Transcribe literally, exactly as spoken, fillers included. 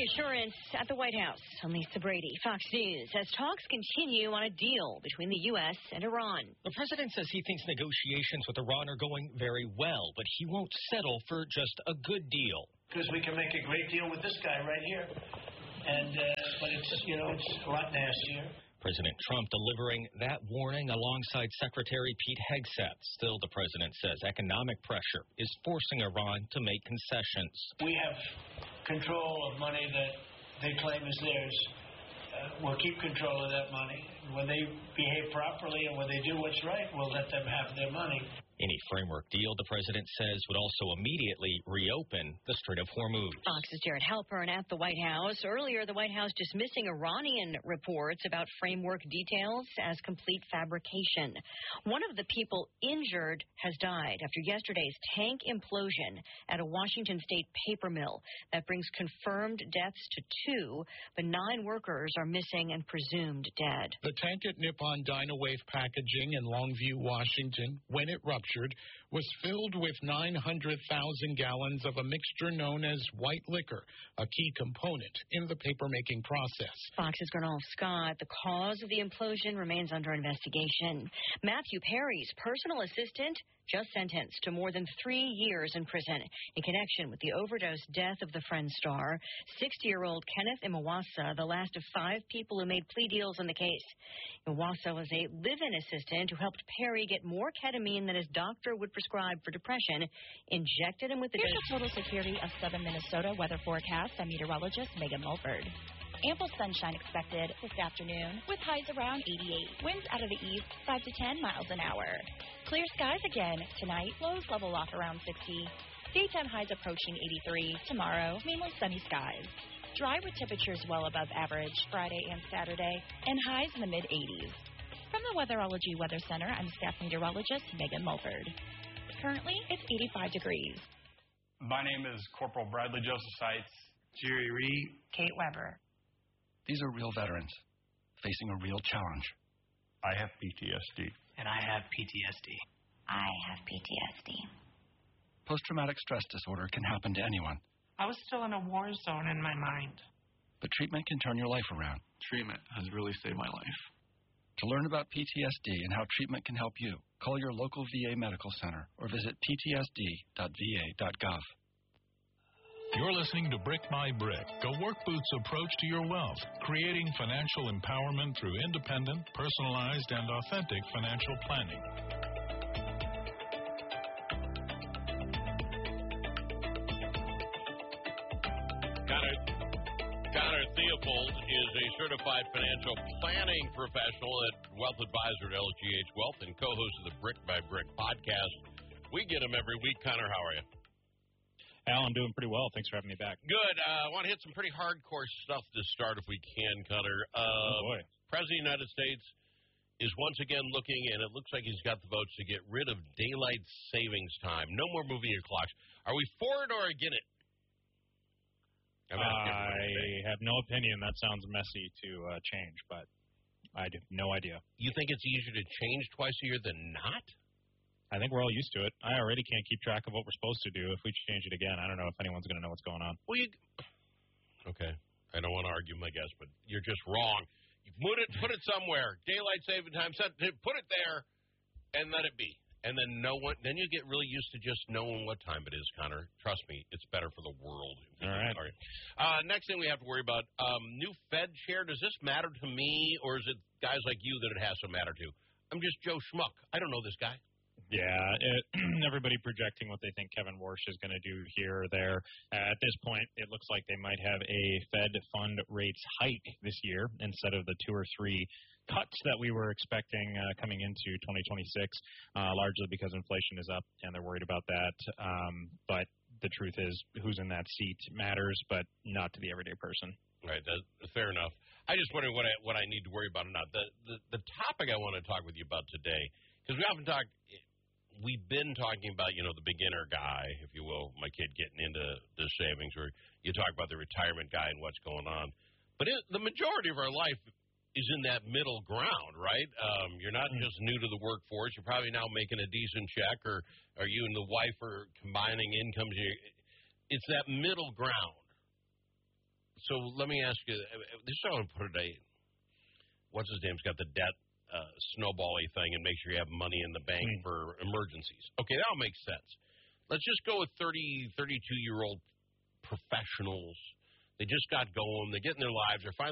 reassurance at the White House. I'm Lisa Brady, Fox News, as talks continue on a deal between the U S and Iran. The president says he thinks negotiations with Iran are going very well, but he won't settle for just a good deal. Because we can make a great deal with this guy right here. And, uh, but it's, you know, it's a lot nastier. President Trump delivering that warning alongside Secretary Pete Hegseth. Still, the president says economic pressure is forcing Iran to make concessions. We have control of money that they claim is theirs. Uh, we'll keep control of that money. When they behave properly and when they do what's right, we'll let them have their money. Any framework deal, the president says, would also immediately reopen the Strait of Hormuz. Fox's Jared Halpern at the White House. Earlier, the White House dismissing Iranian reports about framework details as complete fabrication. One of the people injured has died after yesterday's tank implosion at a Washington state paper mill. That brings confirmed deaths to two, but nine workers are missing and presumed dead. The tank at Nippon Dynawave Packaging in Longview, Washington, when it ruptured, was filled with nine hundred thousand gallons of a mixture known as white liquor, a key component in the paper-making process. Fox's Gernal Scott. The cause of the implosion remains under investigation. Matthew Perry's personal assistant just sentenced to more than three years in prison in connection with the overdose death of the Friends star. sixty-year-old Kenneth Imawasa, the last of five people who made plea deals in the case. Imawasa was a live-in assistant who helped Perry get more ketamine than his doctor would prescribe for depression, injected him with the Here's dose. the total security of southern Minnesota weather forecast. I'm meteorologist Megan Mulford. Ample sunshine expected this afternoon with highs around eighty-eight. Winds out of the east, five to ten miles an hour. Clear skies again tonight. Lows level off around sixty. Daytime highs approaching eighty-three. Tomorrow, mainly sunny skies. Dry with temperatures well above average Friday and Saturday, and highs in the mid-eighties. From the Weatherology Weather Center, I'm staff meteorologist Megan Mulford. Currently, it's eighty-five degrees. My name is Corporal Bradley Joseph Seitz. Jerry Reed. Kate Weber. These are real veterans facing a real challenge. I have P T S D. And I have P T S D. I have P T S D. Post-traumatic stress disorder can happen to anyone. I was still in a war zone in my mind. But treatment can turn your life around. Treatment has really saved my life. To learn about P T S D and how treatment can help you, call your local V A medical center or visit p t s d dot v a dot gov. You're listening to Brick by Brick, a work boots approach to your wealth, creating financial empowerment through independent, personalized, and authentic financial planning. Connor, Connor Theobald is a certified financial planning professional at Wealth Advisor at L G H Wealth and co-host of the Brick by Brick podcast. We get him every week. Connor, how are you? Al, I'm doing pretty well. Thanks for having me back. Good. Uh, I want to hit some pretty hardcore stuff to start if we can, Connor. Uh, oh, boy. President of the United States is once again looking, and it looks like he's got the votes to get rid of daylight savings time. No more moving your clocks. Are we for it or against it? I have no opinion. That sounds messy to uh, change, but I have no idea. You think it's easier to change twice a year than not? I think we're all used to it. I already can't keep track of what we're supposed to do. If we change it again, I don't know if anyone's going to know what's going on. Well, you... Okay. I don't want to argue my guess, but you're just wrong. You put it, put it somewhere. Daylight saving time. Set, put it there, and let it be. And then no one. Then you get really used to just knowing what time it is, Connor. Trust me, it's better for the world. All right. All right. Uh, next thing we have to worry about, um, new Fed chair. Does this matter to me, or is it guys like you that it has to matter to? I'm just Joe Schmuck. I don't know this guy. Yeah, it, everybody projecting what they think Kevin Warsh is going to do here or there. Uh, at this point, it looks like they might have a Fed fund rates hike this year instead of the two or three cuts that we were expecting uh, coming into twenty twenty-six, uh, largely because inflation is up and they're worried about that. Um, but the truth is, who's in that seat matters, but not to the everyday person. Right, that, fair enough. I just wondering what I what I need to worry about or not. The the, the topic I want to talk with you about today, because we often talk. We've been talking about, you know, the beginner guy, if you will, my kid getting into the savings, or you talk about the retirement guy and what's going on. But it, the majority of our life is in that middle ground, right? Um, you're not just new to the workforce. You're probably now making a decent check, or are you and the wife are combining incomes? It's that middle ground. so let me ask you, this is how I put it. What's his name's got the debt uh, snowbally thing and make sure you have money in the bank mm. for emergencies. Okay, that all makes sense. Let's just go with thirty, thirty-two-year-old professionals. They just got going. They're getting their lives. They're finally